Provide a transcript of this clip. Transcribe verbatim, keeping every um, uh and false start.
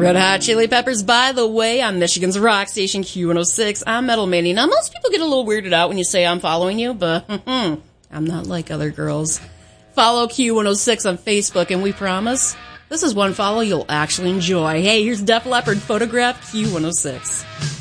Red Hot Chili Peppers, by the way, on Michigan's rock station Q one oh six. I'm Metal Mandy. Now, most people get a little weirded out when you say I'm following you, but I'm not like other girls. Follow Q one oh six on Facebook, and we promise this is one follow you'll actually enjoy. Hey, here's Def Leppard, Photograph, Q one oh six.